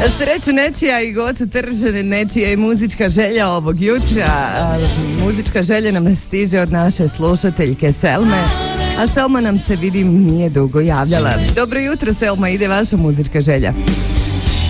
Sreću nečija i Goca Tržan, nečija i muzička želja ovog jutra. Muzička želja nam stiže od naše slušateljke Selme, a Selma nam se, vidim, nije dugo javljala. Dobro jutro, Selma, ide vaša muzička želja.